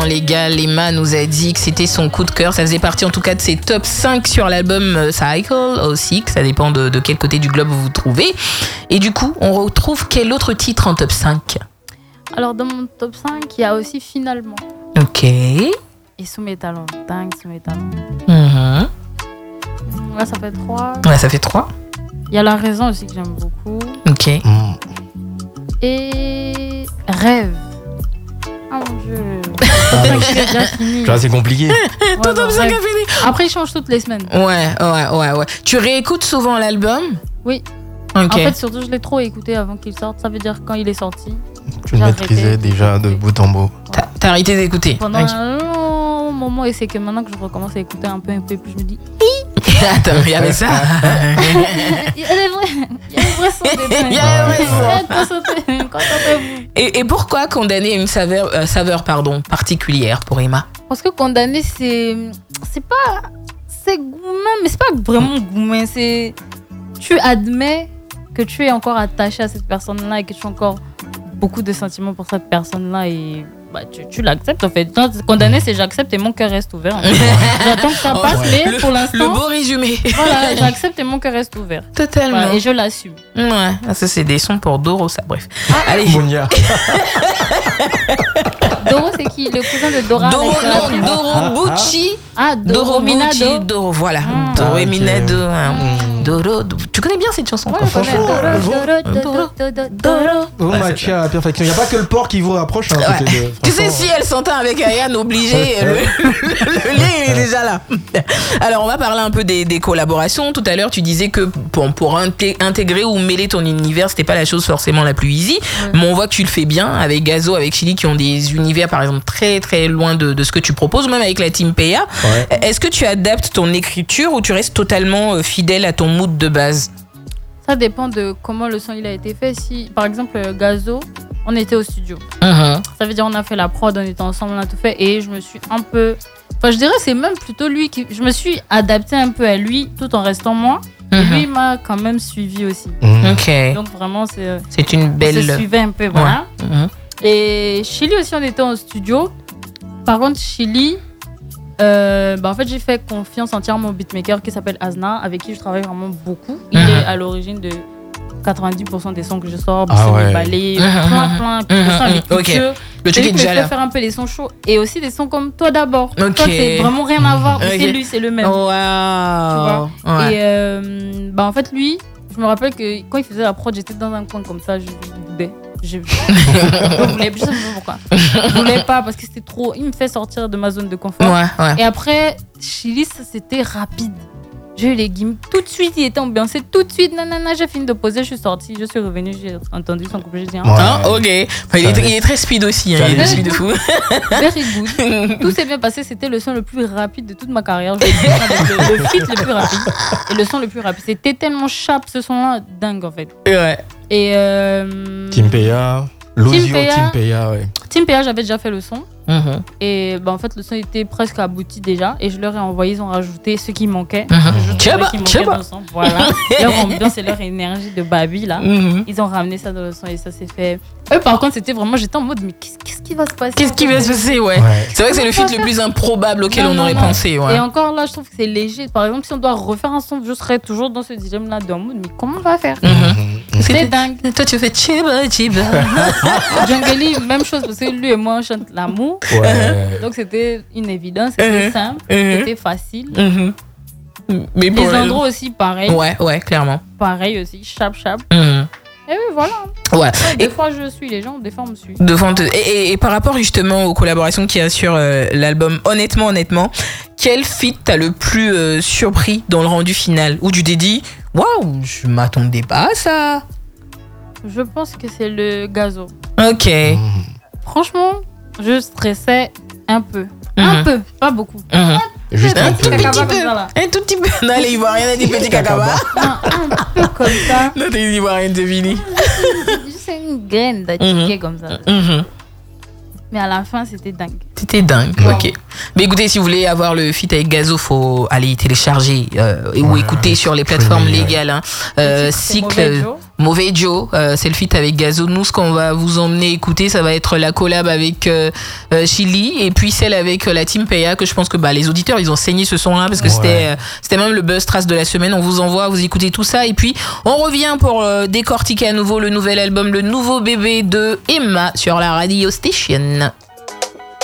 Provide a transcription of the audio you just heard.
Les gars, Lema nous a dit que c'était son coup de cœur. Ça faisait partie en tout cas de ses top 5 sur l'album Cycle aussi, que ça dépend de quel côté du globe vous vous trouvez. Et du coup, on retrouve quel autre titre en top 5 ? Alors, dans mon top 5, il y a aussi Finalement. Ok. Et Sous mes talons. Dingue, Sous mes talons. Là, ça fait 3. Ouais, ça fait 3. Il y a La Raison aussi que j'aime beaucoup. Ok. Et Rêve. Oh mon Dieu. Tu vois, c'est compliqué. Ton top 5 a fini. Après, il change toutes les semaines. Ouais. Tu réécoutes souvent l'album ? Oui. Ok. En fait, surtout, je l'ai trop écouté avant qu'il sorte. Ça veut dire quand il est sorti. Tu le maîtrisais déjà de bout en bout. T'as arrêté d'écouter ? Pendant un long moment, et c'est que maintenant que je recommence à écouter un peu plus, je me dis Attends, il y avait ça. il y a des vrais sons. Et pourquoi condamner une saveur particulière pour Emma ? Parce que condamner, c'est gourmand, mais c'est pas vraiment gourmand. C'est tu admets que tu es encore attaché à cette personne-là et que tu as encore beaucoup de sentiments pour cette personne-là et tu l'acceptes en fait. Condamner, c'est j'accepte et mon cœur reste ouvert. J'attends que ça passe, mais pour l'instant. Le beau résumé. Voilà, j'accepte et mon cœur reste ouvert. Totalement. Voilà, et je l'assume. Ouais, ça c'est des sons pour Doro, ça, bref. Allez. Monia. Doro, c'est qui ? Le cousin de Dora. Doro Bucci. Ah, Doro Minado. Doro, voilà. Doro et Minado. Doro. Tu connais bien cette chanson ? Ouais, Franchement, oh match à la perfection. Il n'y a pas que le porc qui vous rapproche. Tu sais, si elle s'entend avec Ayane, obligé, le lien est déjà là. Alors, on va parler un peu des collaborations. Tout à l'heure, tu disais que pour intégrer ou mêler ton univers, c'était pas la chose forcément la plus easy. Mais on voit que tu le fais bien avec Gazo, avec Chili, qui ont des univers, par exemple, très très loin de ce que tu proposes, même avec la Team Peya. Ouais. Est-ce que tu adaptes ton écriture ou tu restes totalement fidèle à ton mood de base ? Ça dépend de comment le son il a été fait. Si, par exemple, Gazo, on était au studio. Ça veut dire on a fait la prod, on était ensemble, on a tout fait. Et je me suis un peu... Enfin, je dirais c'est même plutôt lui qui... Je me suis adaptée un peu à lui tout en restant moi. Et lui, il m'a quand même suivi aussi. Ok. Donc vraiment, c'est une belle... On se suivait un peu, voilà. Et Chili aussi, on était en studio. Par contre, Chili... en fait, j'ai fait confiance entièrement au beatmaker qui s'appelle Azna, avec qui je travaille vraiment beaucoup. Il est à l'origine de 90% des sons que je sors, balais, plein de sons avec culture. Le truc est déjà là. Je peux faire un peu les sons chauds et aussi des sons comme Toi d'abord. Toi, c'est vraiment rien à voir, mais c'est lui, c'est le même. Wow. Tu vois. Ouais. Et en fait, lui, je me rappelle que quand il faisait la prod, j'étais dans un coin comme ça, je boudais. Je voulais, je sais pas pourquoi. Je voulais pas parce que c'était trop. Il me fait sortir de ma zone de confort. Et après, Chili, ça c'était rapide. J'ai eu les gimmicks. Tout de suite, il était ambiancé. Tout de suite, nanana, j'ai fini de poser, je suis sortie, je suis revenue, j'ai entendu son couplet. J'ai dit, ok. Il est très speed aussi. Il est speed de fou. Very good. Tout s'est bien passé. C'était le son le plus rapide de toute ma carrière. Le feat le plus rapide. Et le son le plus rapide. C'était tellement sharp ce son-là, dingue en fait. Ouais. Et Team Peya, Lozio, Team Peya, ouais. Team Peya, j'avais déjà fait le son. Et en fait, le son était presque abouti déjà. Et je leur ai envoyé, ils ont rajouté ce qui manquait. Dans le son. Voilà. Leur ambiance et leur énergie de Babi, là. Ils ont ramené ça dans le son et ça s'est fait. Eux, par contre, c'était vraiment, j'étais en mode, mais qu'est-ce qui va se passer ? Qu'est-ce qui va se passer, ouais. C'est vrai que c'est le feat le plus improbable auquel on aurait pensé, ouais. Et encore là, je trouve que c'est léger. Par exemple, si on doit refaire un son, je serais toujours dans ce dilemme-là de mode, mais comment on va faire ? C'est dingue. Toi, tu fais chiba. Jungeli, même chose, parce que lui et moi, on chante l'amour. Donc, c'était une évidence, c'était simple, c'était facile. Mais les endroits aussi, pareil. Ouais, clairement. Pareil aussi, chap. Et oui, voilà. Ouais. Des fois, je suis les gens, des fois, on me suit. Et par rapport justement aux collaborations qu'il y a sur l'album, honnêtement, quel feat t'as le plus surpris dans le rendu final ? Où tu t'es dit, waouh, je m'attendais pas à ça. Je pense que c'est le Gazo. Ok. Franchement, je stressais un peu. Un peu, pas beaucoup. Juste un tout petit peu. Un tout petit peu. Non, les Ivoiriens, des petits cacabas. Un peu comme ça. Non, t'es Ivoiriens de Vini. C'est une graine d'attiquer comme ça. Mais à la fin, c'était dingue. C'était dingue, ok. Mais écoutez, si vous voulez avoir le feat avec Gazo, faut aller télécharger ou écouter sur les plateformes légales. Cycle. Mauvais Joe, c'est le feat avec Gazo. Nous, ce qu'on va vous emmener écouter, ça va être la collab avec Chili et puis celle avec la Team Peya, que je pense que les auditeurs, ils ont saigné ce son-là parce que c'était même le buzz trace de la semaine. On vous envoie, vous écoutez tout ça et puis on revient pour décortiquer à nouveau le nouvel album, le nouveau bébé de Emma sur la radio station.